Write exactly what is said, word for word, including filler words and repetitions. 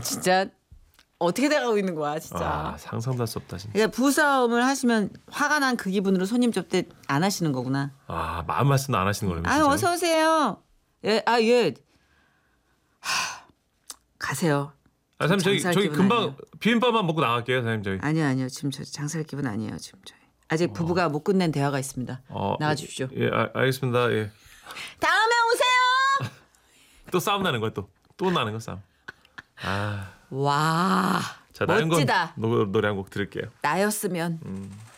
진짜 어떻게 돼가고 있는 거야 진짜. 아, 상상도 할 수 없다 진짜. 그러니까 부부싸움을 하시면 화가 난 그 기분으로 손님 접대 안 하시는 거구나. 아, 마음 말씀도 안 하시는 거네요. 아 어서 오세요. 예, 아 예. 하, 가세요. 아, 사장님 저희 장사할 저희 기분 금방 아니에요. 비빔밥만 먹고 나갈게요, 사장님 저희. 아니요 아니요 지금 저 장사할 기분 아니에요 지금 저희. 아직 부부가 못 끝낸 대화가 있습니다. 어, 나가 주십시오. 예, 아, 알겠습니다. 예. 다음에 오세요. 또 싸움 나는 거야 또. 또 나는 거 싸움. 아. 와 자, 나연 건 멋지다. 노, 노래 한 곡 들을게요. 나였으면. 음.